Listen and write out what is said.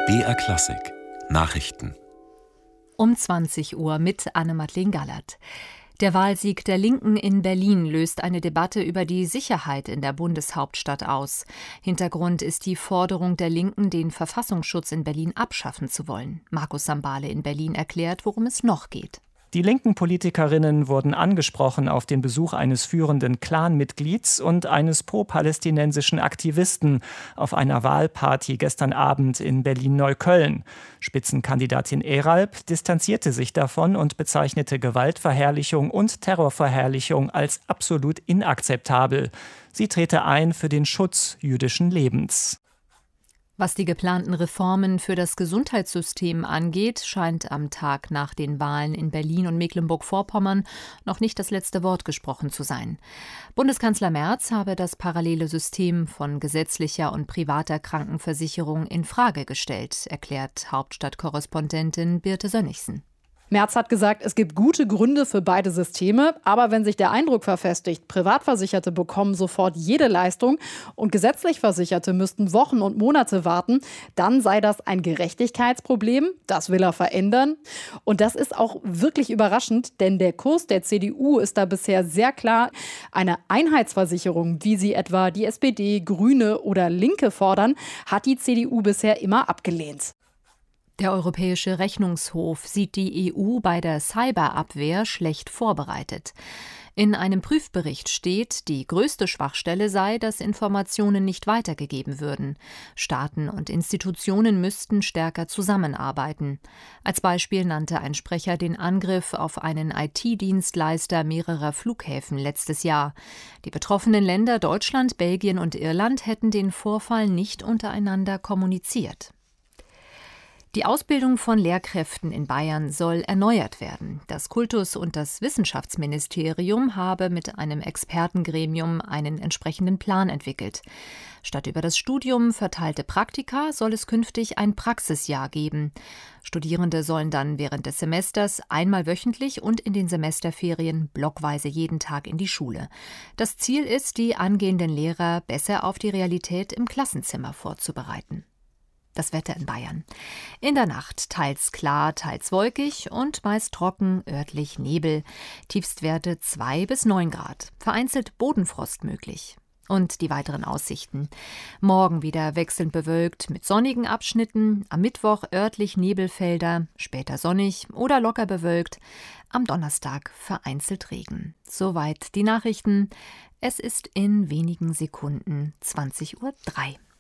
BR Klassik Nachrichten Um 20 Uhr mit Anne-Madeleine Gallert. Der Wahlsieg der Linken in Berlin löst eine Debatte über die Sicherheit in der Bundeshauptstadt aus. Hintergrund ist die Forderung der Linken, den Verfassungsschutz in Berlin abschaffen zu wollen. Markus Sambale in Berlin erklärt, worum es noch geht. Die linken Politikerinnen wurden angesprochen auf den Besuch eines führenden Clan-Mitglieds und eines pro-palästinensischen Aktivisten auf einer Wahlparty gestern Abend in Berlin-Neukölln. Spitzenkandidatin Eralp distanzierte sich davon und bezeichnete Gewaltverherrlichung und Terrorverherrlichung als absolut inakzeptabel. Sie trete ein für den Schutz jüdischen Lebens. Was die geplanten Reformen für das Gesundheitssystem angeht, scheint am Tag nach den Wahlen in Berlin und Mecklenburg-Vorpommern noch nicht das letzte Wort gesprochen zu sein. Bundeskanzler Merz habe das parallele System von gesetzlicher und privater Krankenversicherung in Frage gestellt, erklärt Hauptstadtkorrespondentin Birte Sönnigsen. Merz hat gesagt, es gibt gute Gründe für beide Systeme, aber wenn sich der Eindruck verfestigt, Privatversicherte bekommen sofort jede Leistung und gesetzlich Versicherte müssten Wochen und Monate warten, dann sei das ein Gerechtigkeitsproblem, das will er verändern. Und das ist auch wirklich überraschend, denn der Kurs der CDU ist da bisher sehr klar. Eine Einheitsversicherung, wie sie etwa die SPD, Grüne oder Linke fordern, hat die CDU bisher immer abgelehnt. Der Europäische Rechnungshof sieht die EU bei der Cyberabwehr schlecht vorbereitet. In einem Prüfbericht steht, die größte Schwachstelle sei, dass Informationen nicht weitergegeben würden. Staaten und Institutionen müssten stärker zusammenarbeiten. Als Beispiel nannte ein Sprecher den Angriff auf einen IT-Dienstleister mehrerer Flughäfen letztes Jahr. Die betroffenen Länder Deutschland, Belgien und Irland hätten den Vorfall nicht untereinander kommuniziert. Die Ausbildung von Lehrkräften in Bayern soll erneuert werden. Das Kultus- und das Wissenschaftsministerium habe mit einem Expertengremium einen entsprechenden Plan entwickelt. Statt über das Studium verteilte Praktika soll es künftig ein Praxisjahr geben. Studierende sollen dann während des Semesters einmal wöchentlich und in den Semesterferien blockweise jeden Tag in die Schule. Das Ziel ist, die angehenden Lehrer besser auf die Realität im Klassenzimmer vorzubereiten. Das Wetter in Bayern. In der Nacht teils klar, teils wolkig und meist trocken, örtlich Nebel. Tiefstwerte 2 bis 9 Grad. Vereinzelt Bodenfrost möglich. Und die weiteren Aussichten. Morgen wieder wechselnd bewölkt mit sonnigen Abschnitten. Am Mittwoch örtlich Nebelfelder, später sonnig oder locker bewölkt. Am Donnerstag vereinzelt Regen. Soweit die Nachrichten. Es ist in wenigen Sekunden 20:03 Uhr.